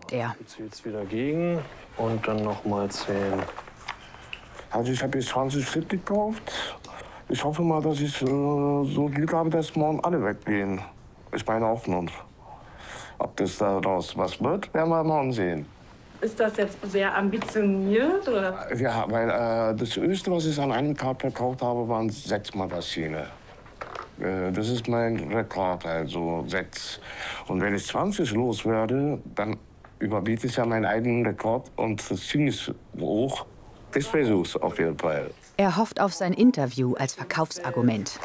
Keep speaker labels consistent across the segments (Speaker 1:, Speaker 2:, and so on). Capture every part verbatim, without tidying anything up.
Speaker 1: überlegt er.
Speaker 2: Jetzt jetzt wieder gegen und dann noch mal zehn.
Speaker 3: Also ich habe jetzt zwanzig Stück gekauft. Ich hoffe mal, dass ich äh, so Glück habe, dass morgen alle weggehen. Ist meine Hoffnung. Ob das daraus was wird, werden wir morgen sehen.
Speaker 4: Ist das jetzt sehr ambitioniert, oder?
Speaker 3: Ja, weil äh, das Höchste, was ich an einem Tag verkauft habe, waren sechs Magazine. Äh, das ist mein Rekord, also sechs. Und wenn ich zwanzig loswerde, dann überbiete ich ja meinen eigenen Rekord und das ist ziemlich hoch. Ich versuch's auf jeden Fall.
Speaker 1: Er hofft auf sein Interview als Verkaufsargument.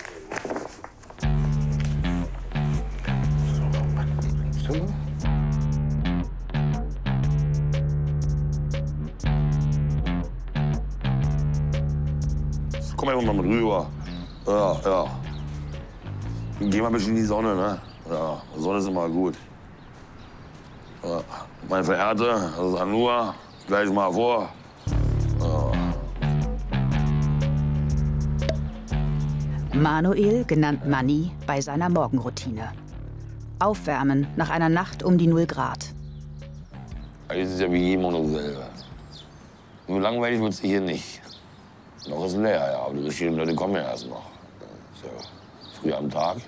Speaker 5: Komm einfach mal mit rüber. Ja, ja. Geh mal ein bisschen in die Sonne, ne? Ja, die Sonne ist immer gut. Ja. Meine Verehrte, das ist Anua. Gleich mal vor. Ja.
Speaker 1: Manuel, genannt Manni, bei seiner Morgenroutine. Aufwärmen nach einer Nacht um die null Grad.
Speaker 5: Eigentlich ist es ja wie jedem oder selber. Nur langweilig wird es hier nicht. Noch ist leer, ja, aber die richtigen Leute kommen ja erst noch. Ist ja früh am Tag.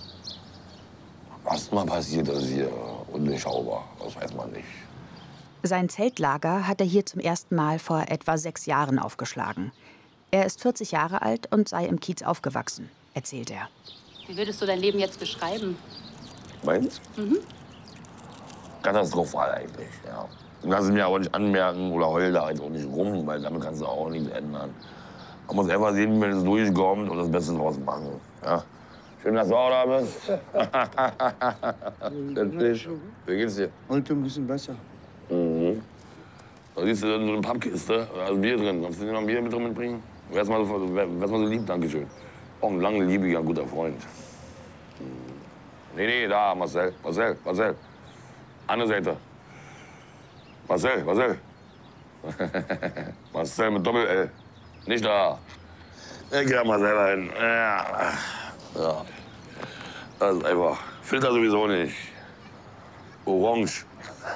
Speaker 5: Was mal passiert, das ist hier undurchschaubar. Das weiß man nicht.
Speaker 1: Sein Zeltlager hat er hier zum ersten Mal vor etwa sechs Jahren aufgeschlagen. Er ist vierzig Jahre alt und sei im Kiez aufgewachsen, erzählt er.
Speaker 6: Wie würdest du dein Leben jetzt beschreiben?
Speaker 5: Meins?
Speaker 6: Mhm.
Speaker 5: Katastrophal eigentlich, ja. Du kannst es mir aber nicht anmerken oder heul da jetzt auch nicht rum, weil damit kannst du auch nichts ändern. Man muss einfach sehen, wenn es durchkommt und das Beste draus machen. Ja. Schön, dass du auch da bist. Endlich. Wie geht's dir?
Speaker 7: Heute ein bisschen besser.
Speaker 5: Mhm. Da siehst du so eine Pappkiste, da ist Bier drin. Kannst du dir noch ein Bier mit drin mitbringen? Wär's mal so, wär, wär's mal so lieb, dankeschön. Auch ein langliebiger, guter Freund. Nee, nee, da, Marcel, Marcel, Marcel. Andere Seite. Marcel, Marcel. Marcel mit Doppel-L. Nicht da. Ich geh mal selber hin. Ja. Ja. Das ist einfach. Filter sowieso nicht. Orange.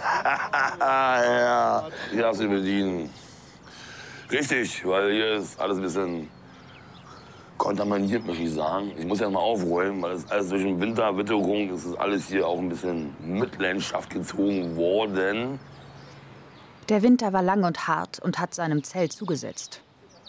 Speaker 5: Ja. Hier darfst du bedienen. Richtig, weil hier ist alles ein bisschen kontaminiert, möchte ich sagen. Ich muss ja mal aufräumen, weil es alles durch den Winter, Witterung, ist es alles hier auch ein bisschen Mitleidenschaft gezogen worden.
Speaker 1: Der Winter war lang und hart und hat seinem Zelt zugesetzt.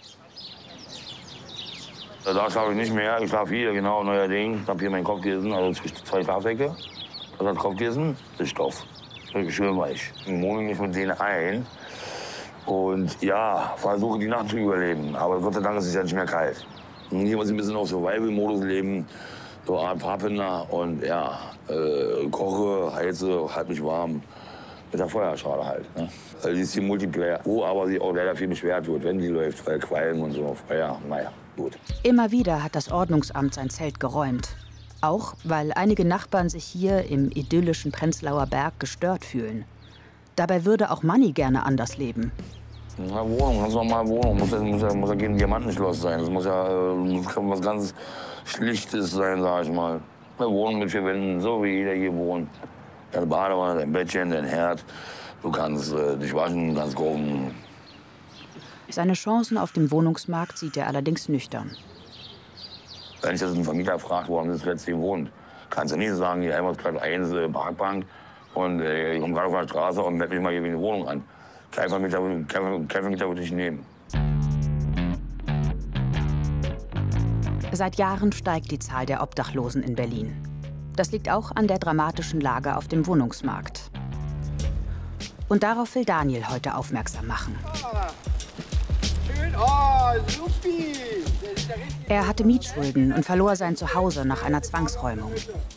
Speaker 5: Da schlafe ich nicht mehr. Ich schlafe hier, genau, neuerdings. Ich habe hier mein Kopfkissen, also zwei Schlafsäcke. Das hat Kopfkissen, das ist Stoff. Wirklich schön weich. Ich wohne nicht mit denen ein. Und ja, versuche die Nacht zu überleben. Aber Gott sei Dank ist es ja nicht mehr kalt. Und hier muss ich ein bisschen auf Survival-Modus leben. So eine Art Pfadfinder. Und ja, äh, koche, heize, halte mich warm. Mit der Feuerschale halt. Ne? Also die ist die Multiplayer, wo aber sie auch leider viel beschwert wird, wenn die läuft, weil Qualm und so. Feuer, naja, gut.
Speaker 1: Immer wieder hat das Ordnungsamt sein Zelt geräumt. Auch weil einige Nachbarn sich hier im idyllischen Prenzlauer Berg gestört fühlen. Dabei würde auch Manni gerne anders leben.
Speaker 5: Na, Wohnung, ganz normal Wohnung. Muss ja, muss ja, muss ja kein Diamantenschloss sein. Das muss ja muss was ganz Schlichtes sein, sag ich mal. Eine Wohnung mit vier Wänden, so wie jeder hier wohnt. Deine Badewanne, dein Bettchen, dein Herd. Du kannst äh, dich waschen, kannst kochen.
Speaker 1: Seine Chancen auf dem Wohnungsmarkt sieht er allerdings nüchtern.
Speaker 5: Wenn ich das einen Vermieter fragt, wo haben Sie zuletzt gewohnt, kannst du nicht sagen, hier Helmholtzplatz eins, äh, Parkbank. Und äh, ich komme gerade von der Straße und melde mich mal hier wie eine Wohnung an. Kein Vermieter, kein, kein Vermieter würde ich nehmen.
Speaker 1: Seit Jahren steigt die Zahl der Obdachlosen in Berlin. Das liegt auch an der dramatischen Lage auf dem Wohnungsmarkt. Und darauf will Daniel heute aufmerksam machen.
Speaker 7: Schön, oh, supi.
Speaker 1: Er hatte Mietschulden und verlor sein Zuhause nach einer Zwangsräumung.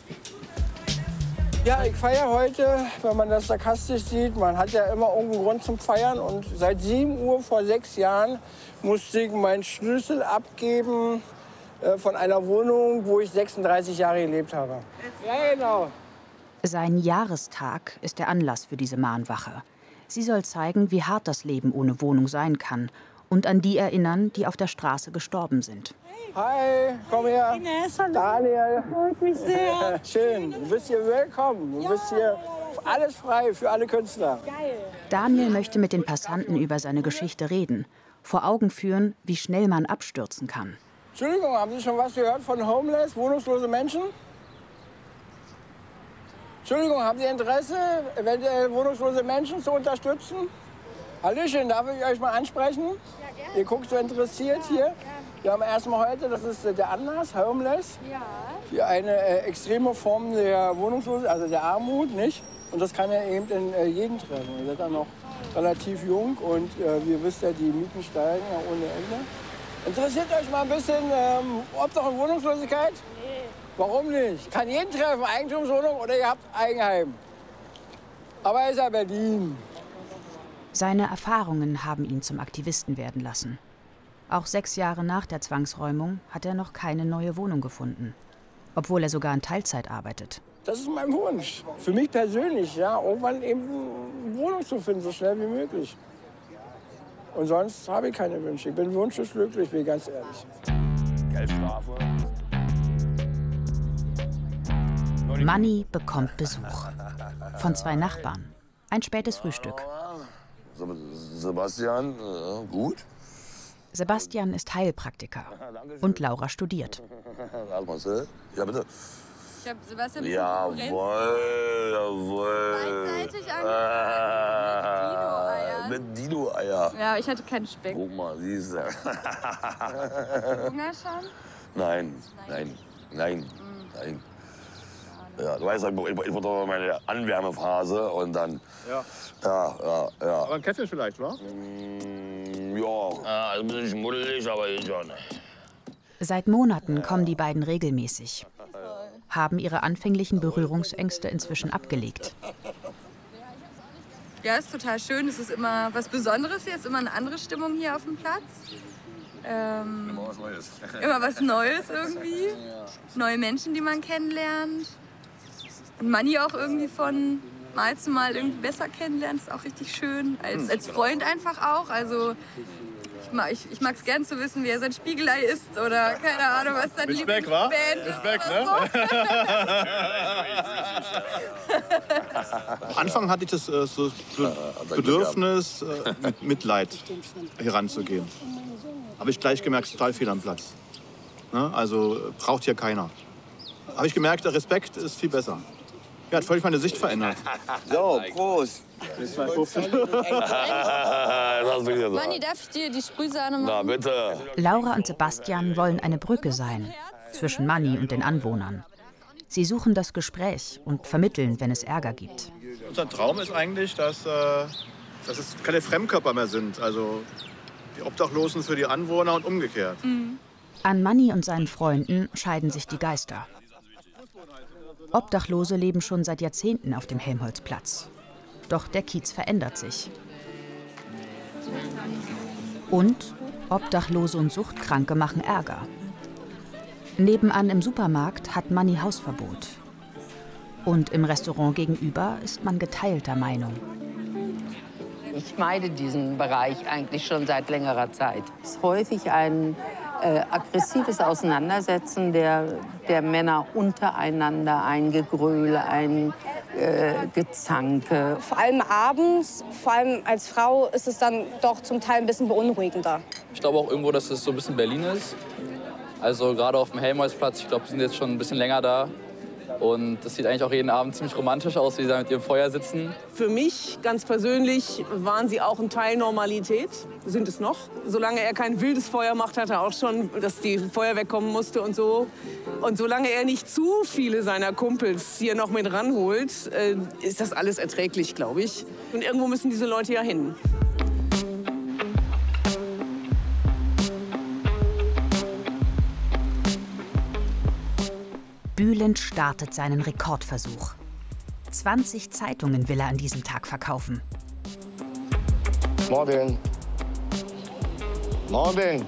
Speaker 7: Ja, ich feiere heute, wenn man das sarkastisch sieht. Man hat ja immer irgendeinen Grund zum Feiern. Und seit sieben Uhr vor sechs Jahren musste ich meinen Schlüssel abgeben äh, von einer Wohnung, wo ich sechsunddreißig Jahre gelebt habe. Ja, genau.
Speaker 1: Sein Jahrestag ist der Anlass für diese Mahnwache. Sie soll zeigen, wie hart das Leben ohne Wohnung sein kann und an die erinnern, die auf der Straße gestorben sind.
Speaker 7: Hi, komm her.
Speaker 4: Ines, hallo.
Speaker 7: Daniel.
Speaker 4: Freut mich sehr.
Speaker 7: Schön, du bist hier willkommen. Du bist hier alles frei für alle Künstler.
Speaker 4: Geil.
Speaker 1: Daniel möchte mit den Passanten über seine Geschichte reden, vor Augen führen, wie schnell man abstürzen kann.
Speaker 7: Entschuldigung, haben Sie schon was gehört von Homeless, wohnungslose Menschen? Entschuldigung, haben Sie Interesse, eventuell wohnungslose Menschen zu unterstützen? Hallöchen, darf ich euch mal ansprechen? Ja, gerne. Ihr guckt so interessiert ja, hier. Ja. Wir haben erstmal heute, das ist der Anlass, Homeless. Ja. Hier eine äh, extreme Form der Wohnungslosigkeit, also der Armut, nicht? Und das kann ja eben in äh, jeden treffen. Ihr seid dann noch relativ jung und äh, wie ihr wisst ja, die Mieten steigen ja ohne Ende. Interessiert euch mal ein bisschen ähm, Obdach und Wohnungslosigkeit? Nee. Warum nicht? Kann jeden treffen, Eigentumswohnung oder ihr habt Eigenheim. Aber ist ja Berlin.
Speaker 1: Seine Erfahrungen haben ihn zum Aktivisten werden lassen. Auch sechs Jahre nach der Zwangsräumung hat er noch keine neue Wohnung gefunden, obwohl er sogar in Teilzeit arbeitet.
Speaker 7: Das ist mein Wunsch. Für mich persönlich, ja, irgendwann eben eine Wohnung zu finden, so schnell wie möglich. Und sonst habe ich keine Wünsche. Ich bin wunschlos glücklich, bin ganz ehrlich.
Speaker 5: Geldstrafe.
Speaker 1: Manni bekommt Besuch. Von zwei Nachbarn. Ein spätes Frühstück.
Speaker 5: Sebastian, äh, gut.
Speaker 1: Sebastian ist Heilpraktiker. Und Laura studiert.
Speaker 5: Marcel? Ja, bitte.
Speaker 8: Ich habe Sebastian ein
Speaker 5: Jawohl, jawohl.
Speaker 8: Beidseitig angefangen
Speaker 5: mit Dino-Eier.
Speaker 8: Ja, ich hatte keinen Speck.
Speaker 5: Guck mal, siehst du.
Speaker 8: Hunger schon?
Speaker 5: Nein, nein, nein, nein. Ja, du weißt, ich wurde doch meine Anwärmephase und dann.
Speaker 9: Ja.
Speaker 5: Ja, ja, ja.
Speaker 9: Aber ein Käffchen vielleicht, wa?
Speaker 5: Mm, ja, ja, ein bisschen schmuddelig, aber ich schon.
Speaker 1: Seit Monaten kommen die beiden regelmäßig. Haben ihre anfänglichen Berührungsängste inzwischen abgelegt.
Speaker 8: Ja, ist total schön. Es ist immer was Besonderes hier. Es ist immer eine andere Stimmung hier auf dem Platz. Ähm,
Speaker 5: immer was Neues.
Speaker 8: Immer was Neues irgendwie. Neue Menschen, die man kennenlernt. Und Manni auch irgendwie von Mal zu Mal irgendwie besser kennenlernt. Ist auch richtig schön. Als, als Freund einfach auch. Also ich mag es ich, ich gern zu wissen, wie er sein Spiegelei isst oder keine Ahnung, was dann die
Speaker 9: Speck, wa?
Speaker 8: Band
Speaker 9: ist. Speck, ne? Am Anfang hatte ich das äh, so Be Bedürfnis, äh, mit Mitleid heranzugehen. Habe ich gleich gemerkt, total fehl am Platz. Ne? Also braucht hier keiner. Habe ich gemerkt, der Respekt ist viel besser. Ja, hat völlig meine Sicht verändert.
Speaker 5: So, Prost.
Speaker 8: Manni, darf ich dir die Sprühsahne machen?
Speaker 5: Na, bitte.
Speaker 1: Laura und Sebastian wollen eine Brücke sein zwischen Manni und den Anwohnern. Sie suchen das Gespräch und vermitteln, wenn es Ärger gibt.
Speaker 9: Unser Traum ist eigentlich, dass, äh, dass es keine Fremdkörper mehr sind. Also die Obdachlosen für die Anwohner und umgekehrt.
Speaker 8: Mhm.
Speaker 1: An Manni und seinen Freunden scheiden sich die Geister. Obdachlose leben schon seit Jahrzehnten auf dem Helmholtzplatz. Doch der Kiez verändert sich. Und Obdachlose und Suchtkranke machen Ärger. Nebenan im Supermarkt hat Manni Hausverbot. Und im Restaurant gegenüber ist man geteilter Meinung.
Speaker 10: Ich meide diesen Bereich eigentlich schon seit längerer Zeit. Es ist häufig ein äh, aggressives Auseinandersetzen der, der Männer untereinander, ein Gegröhl, ein äh, Gezanke.
Speaker 11: Vor allem abends, vor allem als Frau, ist es dann doch zum Teil ein bisschen beunruhigender.
Speaker 12: Ich glaube auch irgendwo, dass es so ein bisschen Berlin ist. Also gerade auf dem Helmholtzplatz, ich glaube, die sind jetzt schon ein bisschen länger da. Und das sieht eigentlich auch jeden Abend ziemlich romantisch aus, wie sie da mit ihrem Feuer sitzen.
Speaker 13: Für mich ganz persönlich waren sie auch ein Teil Normalität, sind es noch. Solange er kein wildes Feuer macht, hat er auch schon, dass die Feuerwehr kommen musste und so. Und solange er nicht zu viele seiner Kumpels hier noch mit ranholt, ist das alles erträglich, glaube ich. Und irgendwo müssen diese Leute ja hin.
Speaker 1: Bülent startet seinen Rekordversuch. zwanzig Zeitungen will er an diesem Tag verkaufen.
Speaker 3: Morgen. Morgen.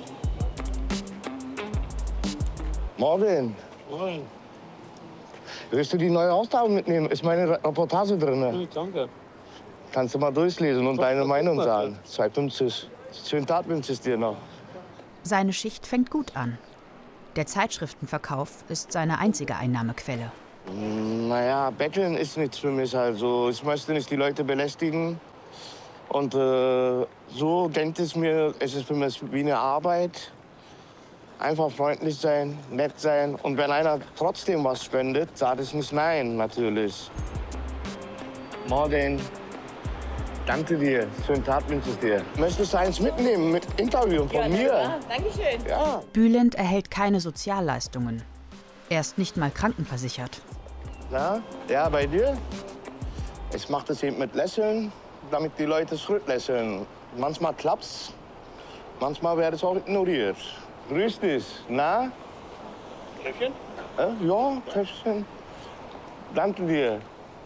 Speaker 3: Morgen.
Speaker 2: Moin.
Speaker 3: Willst du die neue Ausgabe mitnehmen? Ist meine Reportage drin?
Speaker 2: Ja, danke.
Speaker 3: Kannst du mal durchlesen und deine Meinung sagen. zwei fünfzig. Schönen Tag wünsche ich dir noch.
Speaker 1: Seine Schicht fängt gut an. Der Zeitschriftenverkauf ist seine einzige Einnahmequelle.
Speaker 3: Naja, betteln ist nichts für mich. Also, ich möchte nicht die Leute belästigen. Und äh, so denkt es mir, es ist für mich wie eine Arbeit. Einfach freundlich sein, nett sein. Und wenn einer trotzdem was spendet, sage ich nicht nein, natürlich. Morgen. Danke dir. Schönen Tag wünsche ich dir. Möchtest du eins mitnehmen mit Interview von
Speaker 4: ja,
Speaker 3: mir?
Speaker 4: Ja, danke schön.
Speaker 3: Ja.
Speaker 1: Bülent erhält keine Sozialleistungen. Er ist nicht mal krankenversichert.
Speaker 3: Na, ja, bei dir? Ich mache das eben mit Lächeln, damit die Leute zurücklächeln. Manchmal klappt's, manchmal wird es auch ignoriert. Grüß dich. Na? Käffchen? Äh, ja, Käffchen. Danke dir.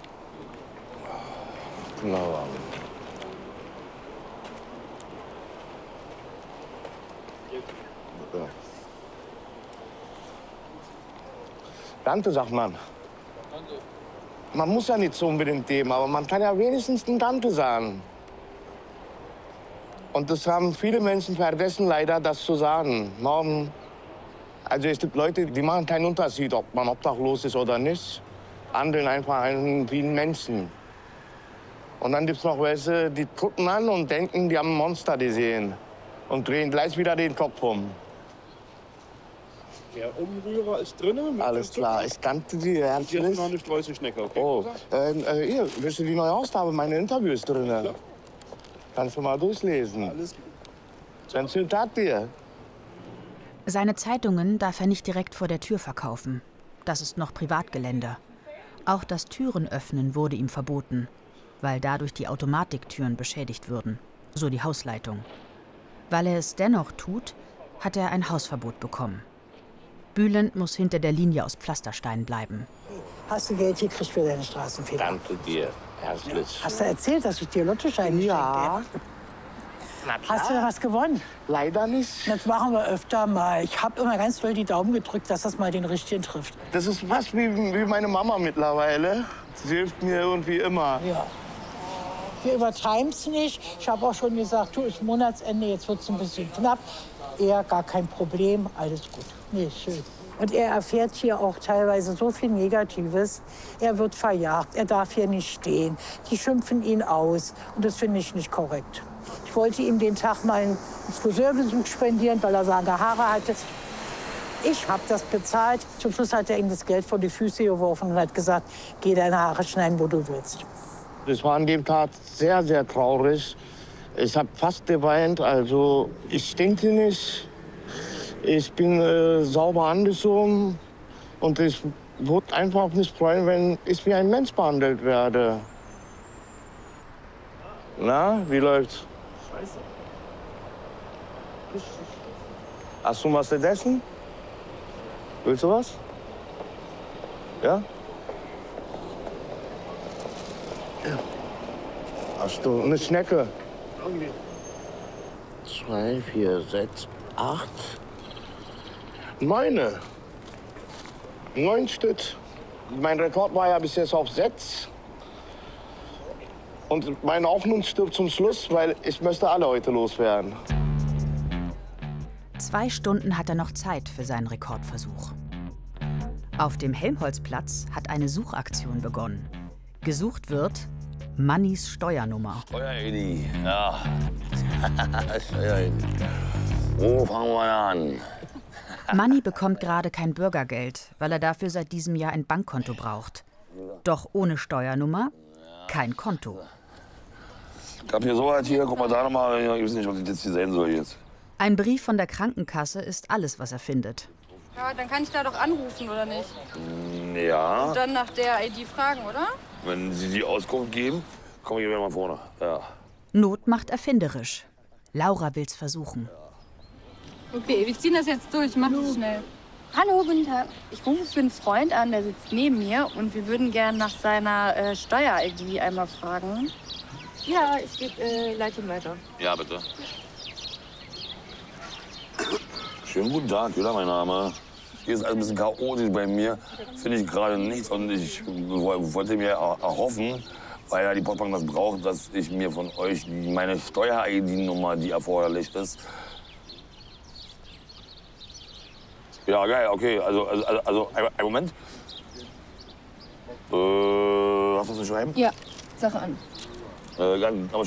Speaker 3: Genau. Danke, sagt man. Man muss ja nicht so unbedingt dem, aber man kann ja wenigstens ein Danke sagen. Und das haben viele Menschen vergessen, leider, das zu sagen. Morgen, also es gibt Leute, die machen keinen Unterschied, ob man obdachlos ist oder nicht. Handeln einfach wie ein Menschen. Und dann gibt es noch welche, die gucken an und denken, die haben ein Monster gesehen. Und drehen gleich wieder den Kopf um.
Speaker 14: Der Umrührer ist drin.
Speaker 3: Alles klar, ich kannte die herzlich.
Speaker 14: Hier ist noch eine Streuselschnecke, okay?
Speaker 3: Oh, äh, äh, hier, willst du die neue Ausgabe? Meine Interviews drin. Ja. Kannst du mal durchlesen. Alles gut. Dann schönen Tag dir.
Speaker 1: Seine Zeitungen darf er nicht direkt vor der Tür verkaufen. Das ist noch Privatgelände. Auch das Türenöffnen wurde ihm verboten, weil dadurch die Automatiktüren beschädigt würden, so die Hausleitung. Weil er es dennoch tut, hat er ein Hausverbot bekommen. Bülent muss hinter der Linie aus Pflasterstein bleiben.
Speaker 15: Hast du Geld gekriegt für deine Straßenfehler?
Speaker 3: Danke dir, herzlich.
Speaker 15: Hast du erzählt, dass ich dir Lottoscheine
Speaker 3: Ja.
Speaker 15: schenke? Hast du da was gewonnen?
Speaker 3: Leider nicht.
Speaker 15: Das machen wir öfter mal. Ich habe immer ganz doll die Daumen gedrückt, dass das mal den Richtigen trifft.
Speaker 3: Das ist fast wie, wie meine Mama mittlerweile. Sie hilft mir irgendwie immer.
Speaker 15: Ja. Wir übertreiben es nicht. Ich habe auch schon gesagt, du, ist Monatsende, jetzt wird es ein bisschen knapp. Eher gar kein Problem, alles gut. Nee, schön. Und er erfährt hier auch teilweise so viel Negatives. Er wird verjagt, er darf hier nicht stehen. Die schimpfen ihn aus und das finde ich nicht korrekt. Ich wollte ihm den Tag mal einen Friseurbesuch spendieren, weil er lange Haare hatte. Ich habe das bezahlt. Zum Schluss hat er ihm das Geld vor die Füße geworfen und hat gesagt, geh deine Haare schneiden, wo du willst.
Speaker 3: Das war an dem Tag sehr, sehr traurig. Ich habe fast geweint. Also ich stinke nicht. Ich bin äh, sauber angezogen. Und ich würde einfach nicht freuen, wenn ich wie ein Mensch behandelt werde. Na, wie läuft's?
Speaker 14: Scheiße.
Speaker 3: Hast du was gegessen? Willst du was? Ja? Ja. Hast du eine Schnecke?
Speaker 14: Okay.
Speaker 3: Zwei, vier, sechs, acht. Neune. Neun Stück. Mein Rekord war ja bis jetzt auf sechs. Und meine Hoffnung stirbt zum Schluss, weil ich möchte alle heute loswerden.
Speaker 1: Zwei Stunden hat er noch Zeit für seinen Rekordversuch. Auf dem Helmholtzplatz hat eine Suchaktion begonnen. Gesucht wird Mannys Steuernummer.
Speaker 5: Steuer-Edi, ja. Steuer-Edi. Wo fangen wir an?
Speaker 1: Manni bekommt gerade kein Bürgergeld, weil er dafür seit diesem Jahr ein Bankkonto braucht. Doch ohne Steuernummer kein Konto.
Speaker 5: Ich hab hier so was hier, guck mal da nochmal, ich weiß nicht, was ich jetzt hier sehen soll jetzt.
Speaker 1: Ein Brief von der Krankenkasse ist alles, was er findet.
Speaker 8: Ja, dann kann ich da doch anrufen, oder nicht?
Speaker 5: Ja.
Speaker 8: Und dann nach der I D fragen, oder?
Speaker 5: Wenn Sie die Auskunft geben, komme ich wieder mal vorne. Ja.
Speaker 1: Not macht erfinderisch. Laura will's versuchen.
Speaker 8: Okay, wir ziehen das jetzt durch. Mach das schnell.
Speaker 16: Hallo, guten Tag. Ich rufe für einen Freund an, der sitzt neben mir. Und wir würden gerne nach seiner äh, Steuer-I D einmal fragen.
Speaker 8: Ja, ich äh, leite ihn weiter.
Speaker 5: Ja, bitte. Schönen guten Tag, Köhler, mein Name. Hier ist alles ein bisschen chaotisch bei mir. Finde ich gerade nichts. Und ich wollte mir erhoffen, weil ja die Postbank das braucht, dass ich mir von euch die, meine Steuer-I D-Nummer, die erforderlich ist. Ja, geil, okay. Also, also, also ein Moment. Äh, hast du das zu schreiben?
Speaker 16: Ja, Sache an.
Speaker 5: Äh, ganz, aber